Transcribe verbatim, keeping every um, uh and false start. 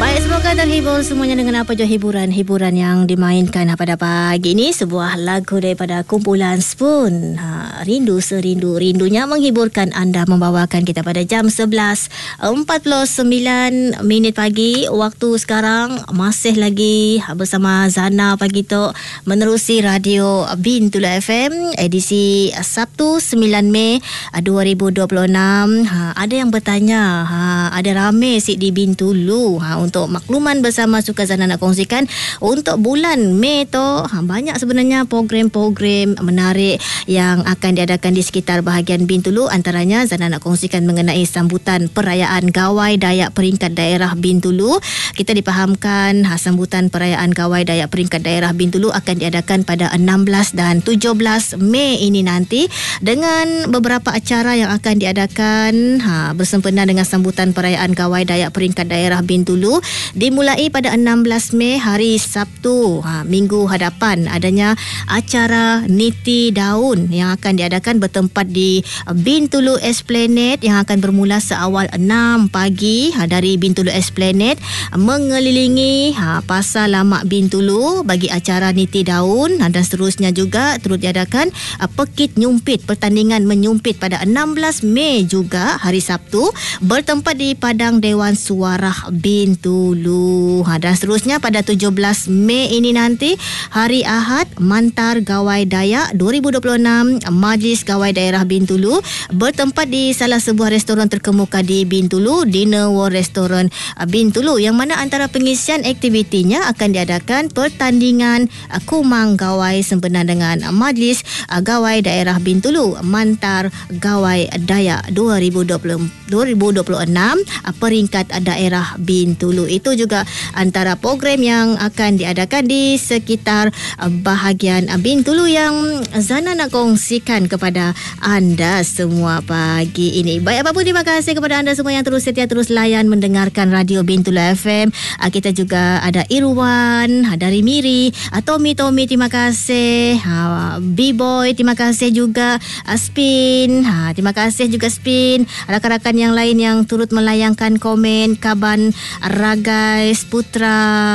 Baik, semoga terhibur semuanya dengan apa jua hiburan-hiburan yang dimainkan pada pagi ini. Sebuah lagu daripada kumpulan Spoon. Ha, rindu serindu rindunya menghiburkan anda, membawakan kita pada jam sebelas empat puluh sembilan minit pagi. Waktu sekarang masih lagi bersama Zana pagi tu menerusi radio Bintulu F M edisi Sabtu sembilan Mei dua ribu dua puluh enam. Ha, ada yang bertanya, ha, ada ramai si di Bintulu. Ha, untuk makluman bersama suka Zana nak kongsikan untuk bulan Mei tu, ha, banyak sebenarnya program-program menarik yang akan diadakan di sekitar bahagian Bintulu. Antaranya Zana nak kongsikan mengenai sambutan perayaan Gawai Dayak Peringkat Daerah Bintulu. Kita dipahamkan ha, sambutan perayaan Gawai Dayak Peringkat Daerah Bintulu akan diadakan pada enam belas dan tujuh belas Mei ini nanti, dengan beberapa acara yang akan diadakan ha, bersempena dengan sambutan perayaan Gawai Dayak Peringkat Daerah Bintulu. Dimulai pada enam belas Mei hari Sabtu, ha, minggu hadapan, adanya acara Niti Daun yang akan diadakan bertempat di Bintulu Esplanade yang akan bermula seawal enam pagi ha, dari Bintulu Esplanade mengelilingi ha, Pasar Lamak Bintulu bagi acara Niti Daun, ha, dan seterusnya juga turut diadakan ha, Pekit Nyumpit, pertandingan menyumpit pada enam belas Mei juga hari Sabtu bertempat di Padang Dewan Suarah Bintulu. Ha, dan seterusnya pada tujuh belas Mei ini nanti hari Ahad, Mantar Gawai Dayak dua ribu dua puluh enam Majlis Gawai Daerah Bintulu bertempat di salah sebuah restoran terkemuka di Bintulu, Dinner World Restaurant Bintulu, yang mana antara pengisian aktivitinya akan diadakan pertandingan Kumang Gawai sempena dengan Majlis Gawai Daerah Bintulu Mantar Gawai Dayak dua ribu dua puluh enam peringkat daerah Bintulu. Itu juga antara program yang akan diadakan di sekitar bahagian Bintulu yang Zana nak kongsikan kepada anda semua pagi ini. Baik, apapun, terima kasih kepada anda semua yang terus setia, terus layan mendengarkan radio Bintulu F M. Kita juga ada Irwan dari Miri, Tommy Tommy terima kasih, B-Boy terima kasih juga, Spin, terima kasih juga Spin, rakan-rakan yang lain yang turut melayangkan komen, Kaban Ragai Putra